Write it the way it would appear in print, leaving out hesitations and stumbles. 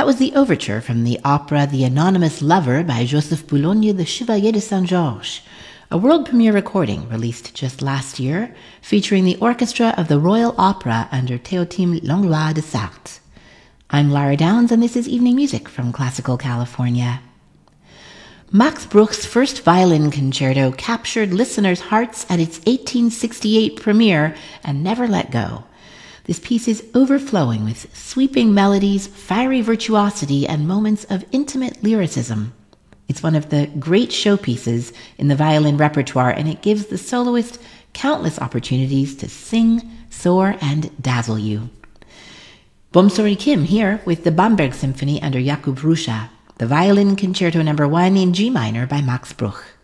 That was the overture from the opera The Anonymous Lover by Joseph Boulogne, the Chevalier de Saint-Georges, a world premiere recording released just last year, featuring the orchestra of the Royal Opera under Théotime Langlois de Sarthe. I'm Lara Downs, and this is Evening Music from Classical California. Max Bruch's first violin concerto captured listeners' hearts at its 1868 premiere and never let go. This piece is overflowing with sweeping melodies, fiery virtuosity, and moments of intimate lyricism. It's one of the great showpieces in the violin repertoire, and it gives the soloist countless opportunities to sing, soar, and dazzle you. Bomsori Kim here with the Bamberg Symphony under Jakub Ruscha, the Violin Concerto No. 1 in G minor by Max Bruch.